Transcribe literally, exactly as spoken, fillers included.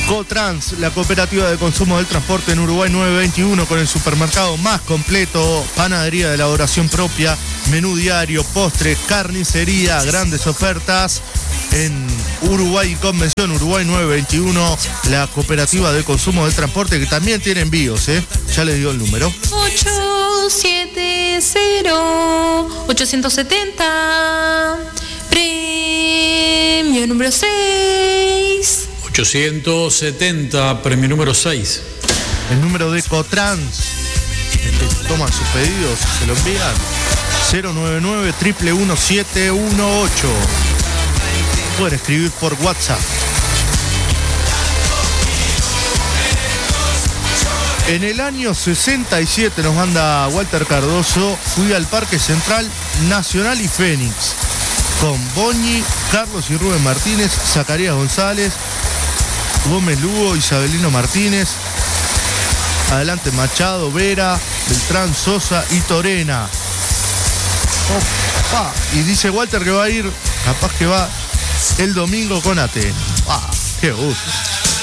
Cotrans, la cooperativa de consumo del transporte en Uruguay nueve veintiuno, con el supermercado más completo, panadería de elaboración propia, menú diario, postres, carnicería, grandes ofertas en Uruguay y Convención. Uruguay nueve veintiuno, la cooperativa de consumo del transporte, que también tiene envíos, ¿eh? Ya les digo el número. ocho siete cero ocho siete cero, premio número seis. ochocientos setenta, premio número seis. El número de Cotrans, que toman sus pedidos, se lo envían. cero nueve nueve, uno uno uno, siete uno ocho. Pueden escribir por WhatsApp. En el año sesenta y siete, nos manda Walter Cardoso, fui al Parque Central Nacional y Fénix con Boñi, Carlos y Rubén Martínez, Zacarías González, Gómez Lugo, Isabelino Martínez, adelante Machado, Vera, Beltrán, Sosa y Torena. Opa. Y dice Walter que va a ir, capaz que va el domingo con Atenas. Ah, qué gusto.